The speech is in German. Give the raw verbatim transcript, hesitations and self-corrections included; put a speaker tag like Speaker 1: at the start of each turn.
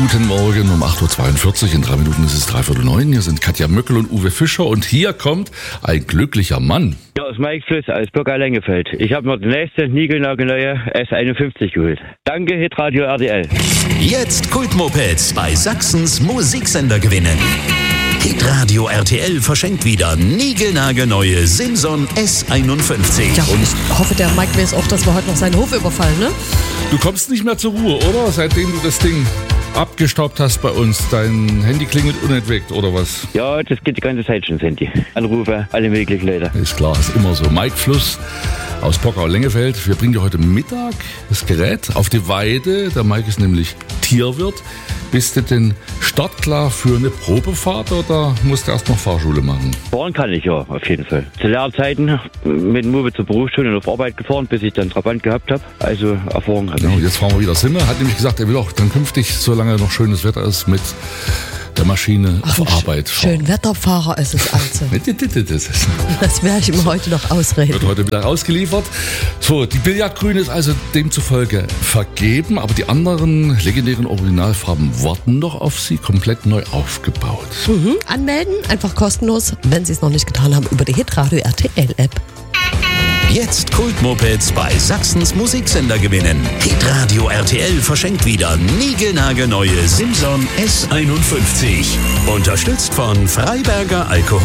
Speaker 1: Guten Morgen um acht Uhr zweiundvierzig. In drei Minuten ist es dreiviertel neun. Hier sind Katja Möckel und Uwe Fischer. Und hier kommt ein glücklicher Mann.
Speaker 2: Ja, aus Mike Fluss, aus Burka-Lengefeld. Ich habe mir die nächste niegelnagelneue S einundfünfzig geholt. Danke, Hitradio R T L.
Speaker 3: Jetzt Kultmopeds bei Sachsens Musiksender gewinnen. Hitradio R T L verschenkt wieder niegelnagelneue Simson S einundfünfzig.
Speaker 4: Ja, und ich hoffe, der Mike weiß auch, dass wir heute noch seinen Hof überfallen, ne?
Speaker 1: Du kommst nicht mehr zur Ruhe, oder? Seitdem du das Ding abgestaubt hast bei uns. Dein Handy klingelt unentwegt, oder was?
Speaker 2: Ja, das geht die ganze Zeit schon, Sandy. Anrufe, alle möglichen Leute.
Speaker 1: Ist klar, ist immer so. Mike Fluss aus Pockau-Lengefeld. Wir bringen dir heute Mittag das Gerät auf die Weide. Der Mike ist nämlich Tierwirt. Bist du denn startklar für eine Probefahrt oder musst du erst noch Fahrschule machen?
Speaker 2: Fahren kann ich ja, auf jeden Fall. Zu Lehrzeiten mit dem Move zur Berufsschule und auf Arbeit gefahren, bis ich dann Trabant gehabt habe. Also Erfahrung habe
Speaker 1: Genau,
Speaker 2: ich.
Speaker 1: jetzt fahren wir wieder Simme. Hat nämlich gesagt, er will auch dann künftig, solange noch schönes Wetter ist, mit der Maschine
Speaker 4: Ach,
Speaker 1: auf Arbeit fahren.
Speaker 4: Schön Wetterfahrer ist es also.
Speaker 1: Das ist
Speaker 4: Das werde ich ihm heute noch ausreden.
Speaker 1: Wird heute wieder ausgeliefert. So, die Billardgrüne ist also demzufolge vergeben, aber die anderen legendären Originalfarben warten noch auf Sie, komplett neu aufgebaut.
Speaker 4: Mhm. Anmelden, einfach kostenlos, wenn Sie es noch nicht getan haben, über die Hitradio R T L App.
Speaker 3: Jetzt Kultmopeds bei Sachsens Musiksender gewinnen. Hitradio R T L verschenkt wieder niegelnagelneue Simson S einundfünfzig. Unterstützt von Freiberger Alkohol.